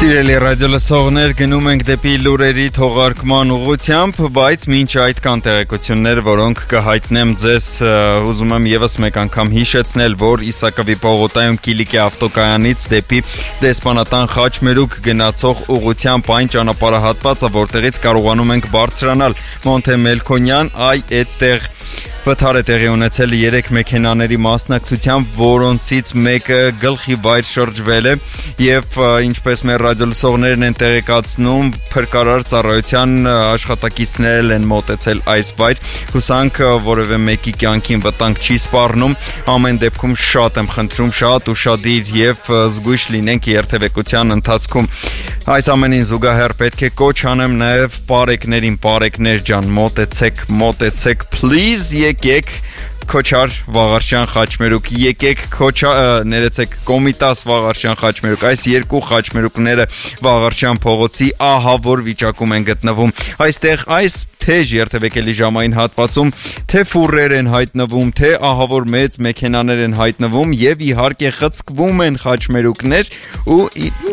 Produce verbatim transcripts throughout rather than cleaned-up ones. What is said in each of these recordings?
Սիրելի ռադիոլսողներ, գնում ենք դեպի լուրերի թողարկման ուղղությամբ, բայց մինչ այդ կան տեղեկություններ, որոնք կհայտնեմ ձեզ, ուզում եմ ևս մեկ անգամ հիշեցնել, որ Իսակովի պողոտայում Կիլիկի ավտոկայանից դեպի դեսպանատան Խաչմերուկ գնացող ուղղությամբ այն ճանապարհահատվածը, որտեղից կարողանում ենք բարձրանալ Մոնթե Մելքոնյան, այ այդտեղ Վթար է տեղի ունեցել երեք մեքենաների մասնակցությամբ, որոնցից մեկը գլխի վայր շրջվել է եւ ինչպես մեր ռադիոլսողներն են տեղեկացնում, փրկարար ծառայության աշխատակիցներն են մոտեցել այս վայր, հուսանք որևէ մեկի կյանքին վտանգ չի սպառնում, ամեն դեպքում շատ եմ խնդրում, շատ ուշադիր եւ զգույշ լինենք երթևեկության ընթացքում։ Այս ամենին զուգահեռ պետք է կոչ անեմ նաեւ բարեկներին, բարեկներ ջան, մոտեցեք, մոտեցեք, please եկեք Քոչար Վաղարշյան Խաչմերուկ, եկեք ներեցեք Կոմիտաս Վաղարշյան Խաչմերուկ, այս երկու խաչմերուկները Վաղարշյան փողոցի ահավոր վիճակում են գտնվում։ Այստեղ այս թեժ երթևեկելի ժամային հատվածում թե ֆուրեր են հայտնվում, թե ահավոր մեծ մեքենաներ են հայտնվում եւ իհարկե խցկվում են խաչմերուկներ ու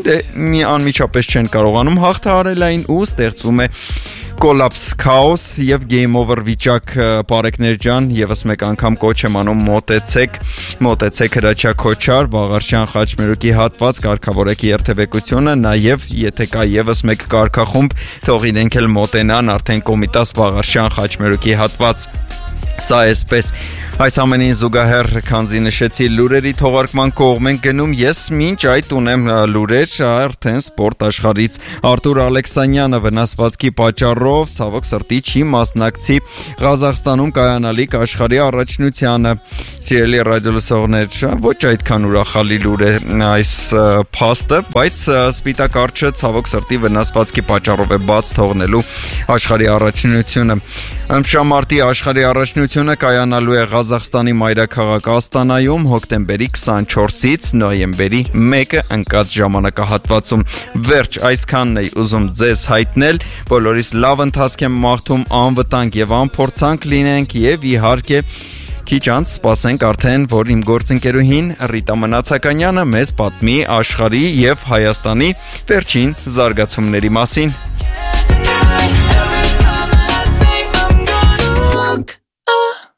մի անմիջապես չեն կարողանում հաղթահարել այն ու ստեղծվում է կոլապս, քաոս եւ game over վիճակ, բարեկներ ջան, եւս մեկ անգամ կոչ եմ անում մոտեցեք, մոտեցեք Հրաչյա Քոչար Վաղարշյան Խաչմերուկի հատված, կարգավորեք երթևեկությունը, նաեւ եթե կա եւս մեկ կարգախումբ, թող իրենք էլ մոտենան արդեն Կոմիտաս Վաղարշյան Խաչմերուկի հատված։ Սա էսպես, այս ամենին զուգահեռ, քանզի նշեցի լուրերի թողարկման կողմ ենք գնում, ես մինչ այդ ունեմ լուրեր արդեն սպորտ աշխարհից։ Արտուր Ալեքսանյանը վնասվածքի պատճառով ցավոք սրտի չի մասնակցի Ղազախստանում կայանալիք աշխարհի առաջնությանը։ Սիրելի ռադիոլսողներ, ոչ այդքան ուրախալի լուր է այս փաստը, բայց Սպիտակ արջը ցավոք սրտի վնասվածքի պատճառով է բաց թողնելու աշխարհի առաջնությունը։ Ըմբշամարտի աշխարհի առաջնությունը կայանալու է Ղազախստանի մայրաքաղաք Աստանայում հոկտեմբերի քսանչորսից նոյեմբերի մեկը ընկած ժամանակահատվածում։ Վերջ, այսքանն էի ուզում ձեզ հայտնել, բոլորիս լավ ընթացք եմ մաղթում, անվտանգ եւ անփորձանք լինենք եւ իհարկե քիչ անց սպասենք արդեն, որ իմ գործընկերուհին Ռիտա Մնացականյանը մեզ պատմի աշխարհի եւ Հայաստանի վերջին զարգացումների մասին։